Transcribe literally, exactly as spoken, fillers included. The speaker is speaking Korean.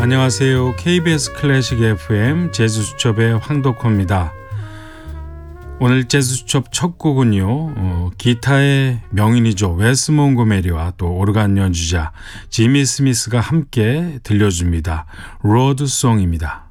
안녕하세요. 케이비에스 클래식 에프엠 재즈수첩의 황덕호입니다. 오늘 재즈수첩 첫 곡은요. 어, 기타의 명인이죠. 웨스 몽고메리와 또 오르간 연주자 지미 스미스가 함께 들려줍니다. 로드송입니다.